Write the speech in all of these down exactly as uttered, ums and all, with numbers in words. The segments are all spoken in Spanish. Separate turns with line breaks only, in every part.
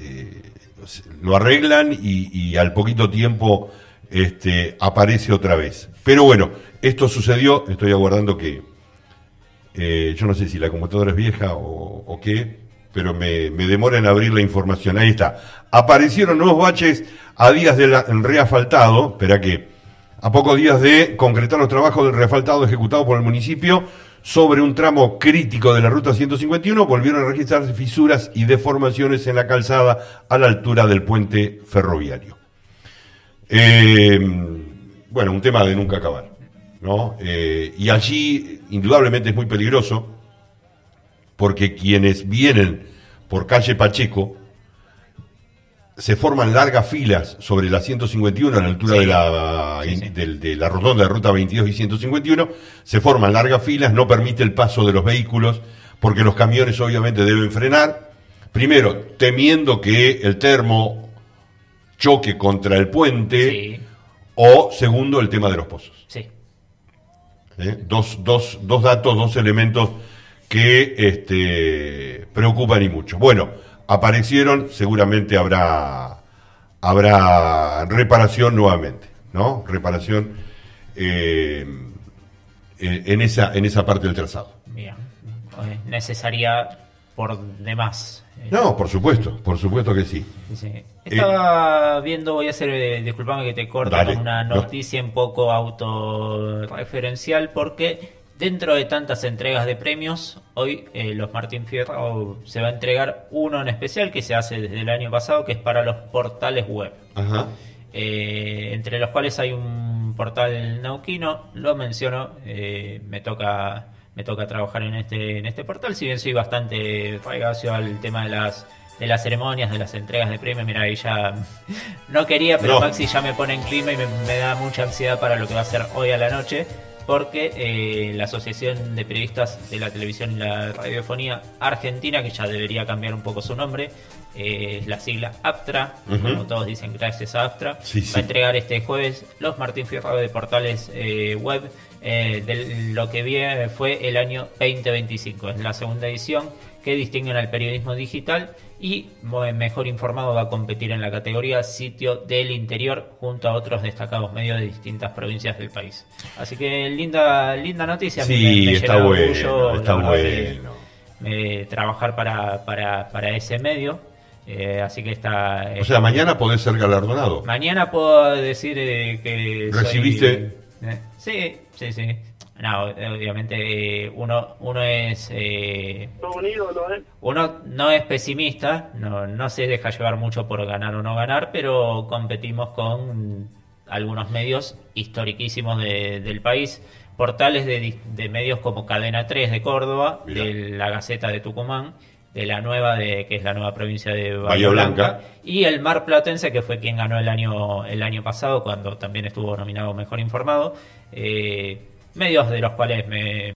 eh, lo arreglan y, y al poquito tiempo este, aparece otra vez. Pero bueno, esto sucedió, estoy aguardando que, eh, yo no sé si la computadora es vieja o, o qué, pero me, me demora en abrir la información. Ahí está. Aparecieron nuevos baches a días del reasfaltado, espera que, a pocos días de concretar los trabajos del reasfaltado ejecutado por el municipio sobre un tramo crítico de la ruta ciento cincuenta y uno, volvieron a registrarse fisuras y deformaciones en la calzada a la altura del puente ferroviario. Eh, bueno, un tema de nunca acabar, ¿no? Eh, y allí, indudablemente, es muy peligroso, porque quienes vienen por calle Pacheco se forman largas filas sobre la ciento cincuenta y uno a la altura sí, de, la, sí, sí. De, de la rotonda de ruta veintidós y ciento cincuenta y uno, se forman largas filas, no permite el paso de los vehículos, porque los camiones obviamente deben frenar, primero temiendo que el termo choque contra el puente, sí. O segundo el tema de los pozos. Sí. ¿Eh? Dos, dos, dos datos, dos elementos que este, preocupan y mucho. Bueno, aparecieron, seguramente habrá habrá reparación nuevamente, ¿no? Reparación eh, en esa en esa parte del trazado.
Bien, necesaria por demás.
No, por supuesto, por supuesto que sí.
Sí. Estaba eh, viendo, voy a hacer, eh, disculpame que te corte, dale, con una noticia no. un poco autorreferencial, porque dentro de tantas entregas de premios, hoy eh, los Martín Fierro se va a entregar uno en especial que se hace desde el año pasado, que es para los portales web. Ajá. Eh, entre los cuales hay un portal nauquino, lo menciono, eh, me toca me toca trabajar en este en este portal, si bien soy bastante reacio al tema de las de las ceremonias, de las entregas de premios. Mira, ahí ya no quería, pero no. Maxi ya me pone en clima y me, me da mucha ansiedad para lo que va a ser hoy a la noche, porque eh, la Asociación de Periodistas de la Televisión y la Radiofonía Argentina, que ya debería cambiar un poco su nombre, eh, la sigla APTRA, uh-huh. como todos dicen, gracias a APTRA, sí, va sí. a entregar este jueves los Martín Fierro de portales eh, web eh, de lo que viene fue el año veinte veinticinco. Es la segunda edición que distinguen al periodismo digital, y mejor informado va a competir en la categoría sitio del interior junto a otros destacados medios de distintas provincias del país. Así que linda linda noticia.
Sí, me, me está bueno, orgullo, está bueno. De,
de trabajar para, para, para ese medio. Eh, así que está...
O sea, mañana podés ser galardonado.
Mañana puedo decir eh, que
¿recibiste?
Soy, eh, sí, sí, sí. No, obviamente eh, uno uno es eh, uno no es pesimista, no no se deja llevar mucho por ganar o no ganar, pero competimos con algunos medios historiquísimos de, del país, portales de, de medios como Cadena tres de Córdoba, Mirá. de La Gaceta de Tucumán, de la nueva de que es la nueva provincia de Bahía Blanca, Blanca, y el Mar Platense, que fue quien ganó el año el año pasado, cuando también estuvo nominado Mejor Informado. Eh, medios de los cuales me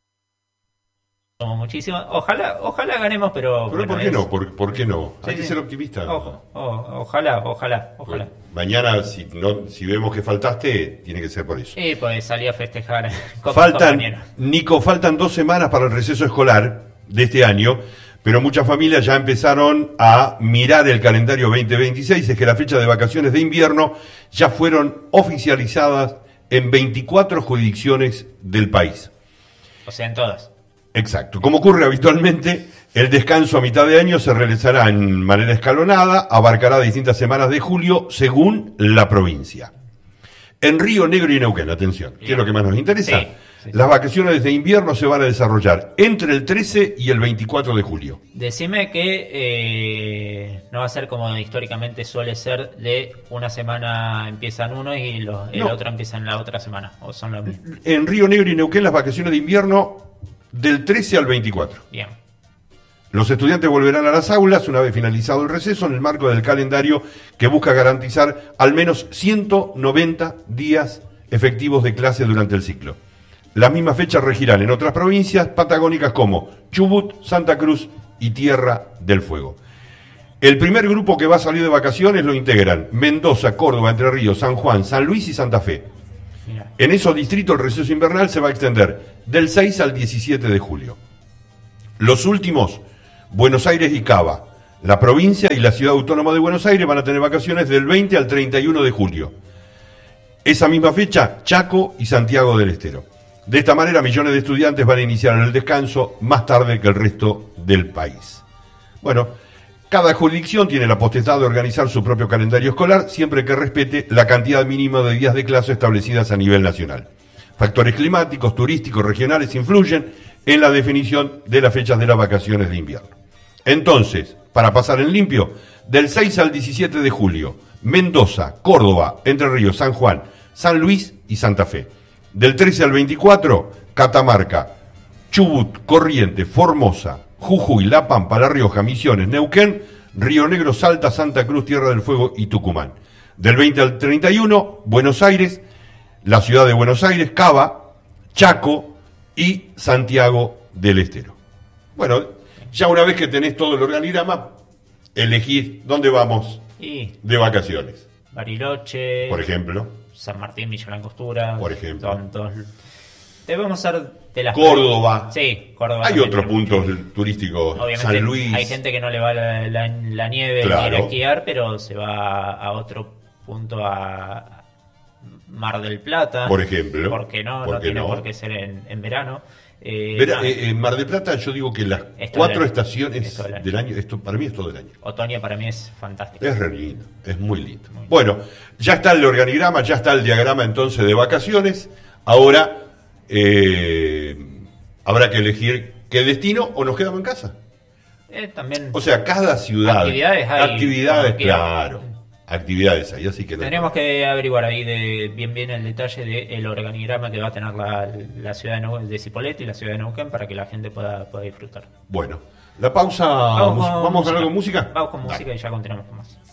somos muchísimos, ojalá ojalá ganemos, pero
pero
bueno,
¿por qué
es...
no? ¿Por, por qué no?
Sí,
hay
sí.
que ser optimista.
Ojo, oh, ojalá, ojalá, ojalá.
Bueno, mañana si no si vemos que faltaste, tiene que ser por eso.
Sí, pues salí a festejar con
faltan Nico, faltan dos semanas para el receso escolar de este año, pero muchas familias ya empezaron a mirar el calendario veinte veintiséis. Es que la fecha de vacaciones de invierno ya fueron oficializadas en veinticuatro jurisdicciones del país.
O sea, en todas.
Exacto. Como ocurre habitualmente, el descanso a mitad de año se realizará en manera escalonada, abarcará distintas semanas de julio según la provincia. En Río Negro y Neuquén, atención, Bien. que es lo que más nos interesa, sí, sí, las vacaciones de invierno se van a desarrollar entre el trece y el veinticuatro de julio.
Decime que eh, no va a ser como históricamente suele ser, de una semana empiezan uno y los, el no. otro empieza en la otra semana, o son los mismos.
En Río Negro y Neuquén las vacaciones de invierno del trece al veinticuatro.
Bien.
Los estudiantes volverán a las aulas una vez finalizado el receso en el marco del calendario que busca garantizar al menos ciento noventa días efectivos de clase durante el ciclo. Las mismas fechas regirán en otras provincias patagónicas como Chubut, Santa Cruz y Tierra del Fuego. El primer grupo que va a salir de vacaciones lo integran Mendoza, Córdoba, Entre Ríos, San Juan, San Luis y Santa Fe. Mira. En esos distritos el receso invernal se va a extender del seis al diecisiete de julio. Los últimos, Buenos Aires y Cava, La provincia y la ciudad autónoma de Buenos Aires van a tener vacaciones del veinte al treinta y uno de julio. Esa misma fecha, Chaco y Santiago del Estero. De esta manera, millones de estudiantes van a iniciar el descanso más tarde que el resto del país. Bueno, cada jurisdicción tiene la potestad de organizar su propio calendario escolar, siempre que respete la cantidad mínima de días de clase establecidas a nivel nacional. Factores climáticos, turísticos, regionales influyen en la definición de las fechas de las vacaciones de invierno. Entonces, para pasar en limpio, del seis al diecisiete de julio, Mendoza, Córdoba, Entre Ríos, San Juan, San Luis y Santa Fe. Del trece al veinticuatro, Catamarca, Chubut, Corrientes, Formosa, Jujuy, La Pampa, La Rioja, Misiones, Neuquén, Río Negro, Salta, Santa Cruz, Tierra del Fuego y Tucumán. Del veinte al treinta y uno, Buenos Aires, la ciudad de Buenos Aires, Cava, Chaco y Santiago del Estero. Bueno, ya una vez que tenés todo el organigrama, elegís dónde vamos
y
de vacaciones.
Bariloche,
por ejemplo.
San Martín, Villa Langostura,
por ejemplo.
Tontos. Debemos ser de las...
Córdoba.
Sí, Córdoba.
Hay otros puntos turísticos.
Obviamente,
San Luis.
Hay gente que no le va la, la, la nieve
claro.
ni a esquiar, pero se va a otro punto, a Mar del Plata.
Por ejemplo.
¿Por qué no?
¿Por
no
qué
tiene
no?
por qué ser en, en verano. Eh,
Vera,
no.
eh, en Mar del Plata yo digo que las
Esto
cuatro
del
estaciones
Esto del año.
del año, esto para mí es todo el año.
Otoño para mí es fantástico.
Es re lindo, es muy lindo. Muy bueno, ya está el organigrama, ya está el diagrama entonces de vacaciones. Ahora eh, habrá que elegir qué destino o nos quedamos en casa.
Eh, también.
O sea, cada ciudad.
Actividades hay.
Actividades, claro. Actividades ahí, así que no.
Tendremos que averiguar ahí de bien bien el detalle del organigrama que va a tener la, la ciudad de, Neu- de Cipolletti y la ciudad de Neuquén para que la gente pueda, pueda disfrutar.
Bueno, la pausa.
Vamos,
¿Vamos,
con
¿vamos a hablar
música.
con música?
Vamos con
Dale.
música y ya continuamos con más.